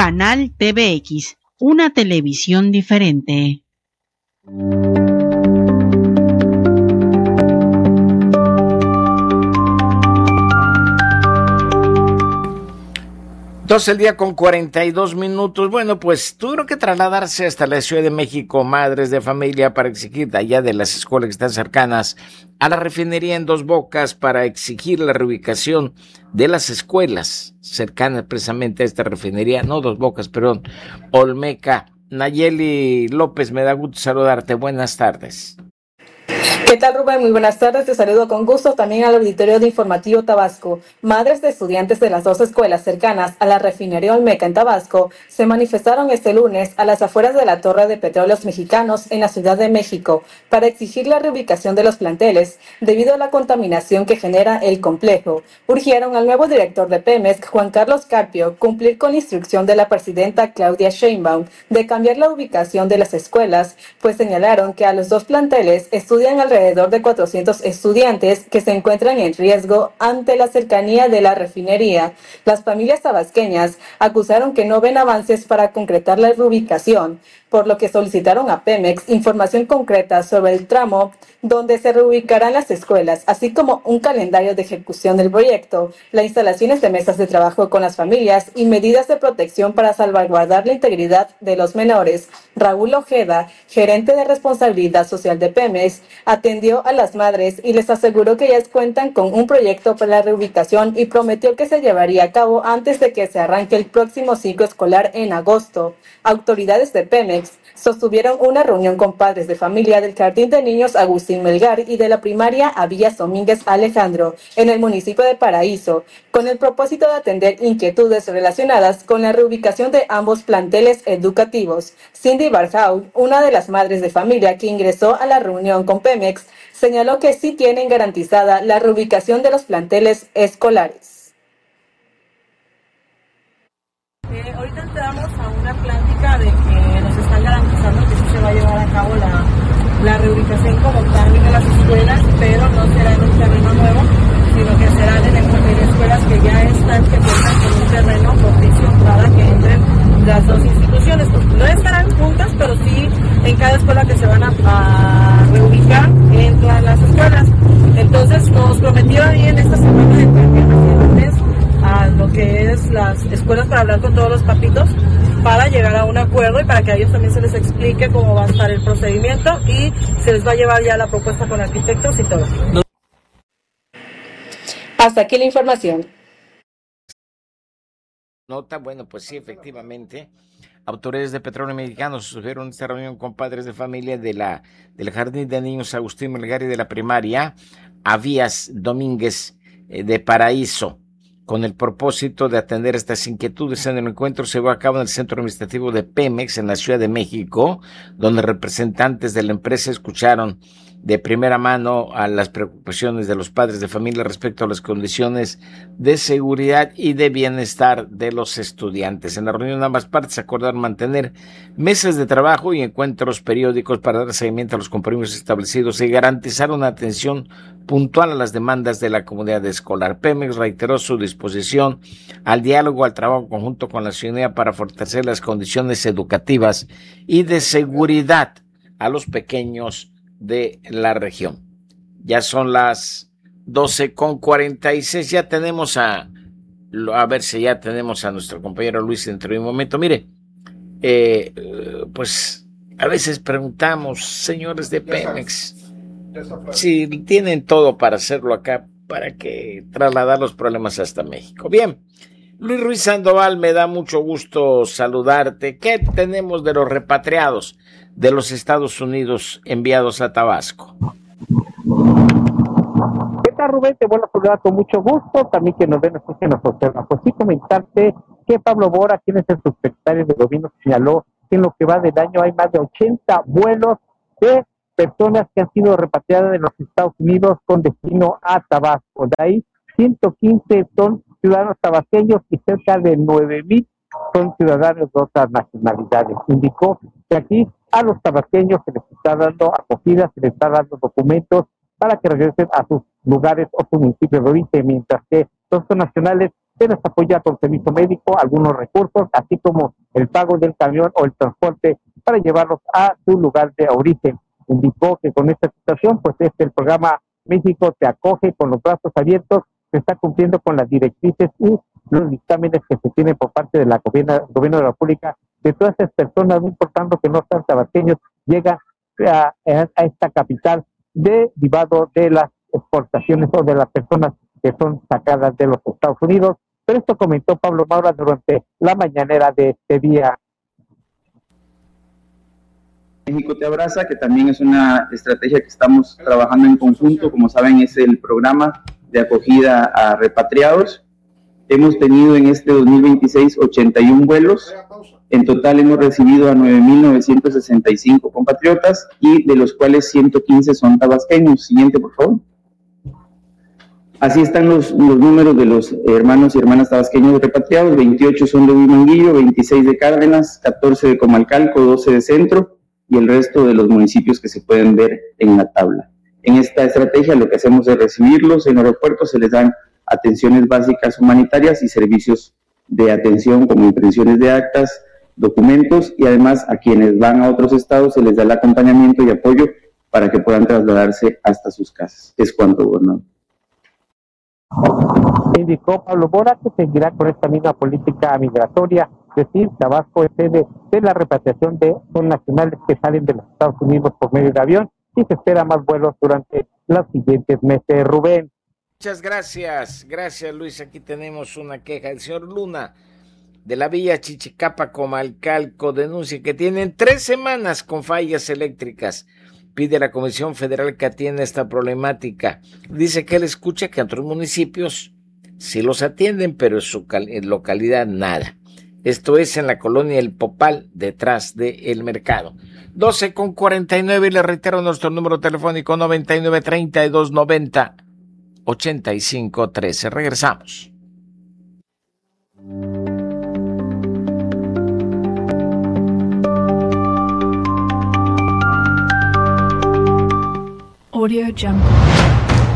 Canal TVX, una televisión diferente. 12 del día con 42 minutos. Bueno, pues tuvieron que trasladarse hasta la Ciudad de México madres de familia para exigir de allá de las escuelas que están cercanas a la refinería en Dos Bocas para exigir la reubicación de las escuelas cercanas precisamente a esta refinería, no Dos Bocas, perdón, Olmeca. Nayeli López, me da gusto saludarte. Buenas tardes. ¿Qué tal, Rubén? Muy buenas tardes. Te saludo con gusto también al auditorio de Informativo Tabasco. Madres de estudiantes de las dos escuelas cercanas a la refinería Olmeca en Tabasco se manifestaron este lunes a las afueras de la Torre de Petróleos Mexicanos en la Ciudad de México para exigir la reubicación de los planteles debido a la contaminación que genera el complejo. Urgieron al nuevo director de Pemex, Juan Carlos Carpio, cumplir con la instrucción de la presidenta Claudia Sheinbaum de cambiar la ubicación de las escuelas, pues señalaron que a los dos planteles estudian alrededor de 400 estudiantes que se encuentran en riesgo ante la cercanía de la refinería. Las familias tabasqueñas acusaron que no ven avances para concretar la reubicación, por lo que solicitaron a Pemex información concreta sobre el tramo donde se reubicarán las escuelas, así como un calendario de ejecución del proyecto, las instalaciones de mesas de trabajo con las familias y medidas de protección para salvaguardar la integridad de los menores. Raúl Ojeda, gerente de responsabilidad social de Pemex, atendió a las madres y les aseguró que ya cuentan con un proyecto para la reubicación y prometió que se llevaría a cabo antes de que se arranque el próximo ciclo escolar en agosto. Autoridades de Pemex sostuvieron una reunión con padres de familia del Jardín de Niños Agustín Melgar y de la primaria Avías Domínguez Alejandro en el municipio de Paraíso, con el propósito de atender inquietudes relacionadas con la reubicación de ambos planteles educativos. Cindy Barjau, una de las madres de familia que ingresó a la reunión con Pemex, señaló que sí tienen garantizada la reubicación de los planteles escolares. Ahorita entramos a una plática de que nos están garantizando que sí se va a llevar a cabo la reubicación como tal de las escuelas, pero no será en un terreno nuevo, sino que serán en escuelas que ya están, que cuentan con un terreno propicio para que entren las dos instituciones. Pues no estarán juntas, pero sí en cada escuela que se van a reubicar entran las escuelas. Entonces nos prometió ahí en esta semana de lunes a lo que es las escuelas para hablar con todos los papitos para llegar a un acuerdo y para que a ellos también se les explique cómo va a estar el procedimiento y se les va a llevar ya la propuesta con arquitectos y todo. Hasta aquí la información. Nota, bueno, pues sí, efectivamente, autoridades de Petróleo Mexicano sostuvieron esta reunión con padres de familia del Jardín de Niños Agustín Melgar y de la primaria Avías Domínguez de Paraíso, con el propósito de atender estas inquietudes. En el encuentro se llevó a cabo en el Centro Administrativo de Pemex en la Ciudad de México, donde representantes de la empresa escucharon de primera mano a las preocupaciones de los padres de familia respecto a las condiciones de seguridad y de bienestar de los estudiantes. En la reunión ambas partes acordaron mantener mesas de trabajo y encuentros periódicos para dar seguimiento a los compromisos establecidos y garantizar una atención puntual a las demandas de la comunidad escolar. Pemex reiteró su disposición al diálogo, al trabajo conjunto con la ciudadanía para fortalecer las condiciones educativas y de seguridad a los pequeños de la región. Ya son las 12:46, ya tenemos a ver si ya tenemos a nuestro compañero Luis dentro de un momento. Mire, pues a veces preguntamos, señores de Pemex, si tienen todo para hacerlo acá, para que trasladar los problemas hasta México. Bien, Luis Ruiz Sandoval, me da mucho gusto saludarte. ¿Qué tenemos de los repatriados de los Estados Unidos enviados a Tabasco? ¿Qué tal, Rubén? Te vuelvo a saludar con mucho gusto. También que nos ven, escuchen, nos observan. Pues sí, comentarte que Pablo Bora, quien es el subsecretario de Gobierno, señaló que en lo que va del año hay más de 80 vuelos de personas que han sido repatriadas de los Estados Unidos con destino a Tabasco. De ahí, 115 son ciudadanos tabasqueños y cerca de 9,000 son ciudadanos de otras nacionalidades. Indicó que aquí a los tabasqueños se les está dando acogida, se les está dando documentos para que regresen a sus lugares o sus municipios de origen, mientras que los nacionales se les apoya con servicio médico, algunos recursos, así como el pago del camión o el transporte para llevarlos a su lugar de origen. Indicó que con esta situación, pues el programa México te acoge con los brazos abiertos, se está cumpliendo con las directrices y los dictámenes que se tienen por parte de la gobierno de la República, de todas esas personas, no importando que no sean tabasqueños, llegan a esta capital derivado de las exportaciones o de las personas que son sacadas de los Estados Unidos. Pero esto comentó Pablo Maura durante la mañanera de este día. México te abraza, que también es una estrategia que estamos trabajando en conjunto. Como saben, es el programa de acogida a repatriados. Hemos tenido en este 2026 81 vuelos. En total hemos recibido a 9.965 compatriotas y de los cuales 115 son tabasqueños. Siguiente, por favor. Así están los números de los hermanos y hermanas tabasqueños repatriados. 28 son de Huimanguillo, 26 de Cárdenas, 14 de Comalcalco, 12 de Centro y el resto de los municipios que se pueden ver en la tabla. En esta estrategia lo que hacemos es recibirlos en aeropuertos, se les dan atenciones básicas humanitarias y servicios de atención como impresiones de actas, documentos, y además a quienes van a otros estados se les da el acompañamiento y apoyo para que puedan trasladarse hasta sus casas. Es cuanto, gobernador. Indicó Pablo Bora que seguirá con esta misma política migratoria, es decir, Tabasco es sede de la repatriación de nacionales que salen de los Estados Unidos por medio de avión y se espera más vuelos durante los siguientes meses. Rubén. Muchas gracias, Luis. Aquí tenemos una queja. El señor Luna de la Villa Chichicapa, Comalcalco, denuncia que tienen 3 semanas con fallas eléctricas. Pide a la Comisión Federal que atienda esta problemática. Dice que él escucha que en otros municipios sí los atienden, pero en su localidad nada. Esto es en la colonia El Popal, detrás del mercado. 12:49, y le reitero nuestro número telefónico 9932908513. Regresamos. Audio Jungle.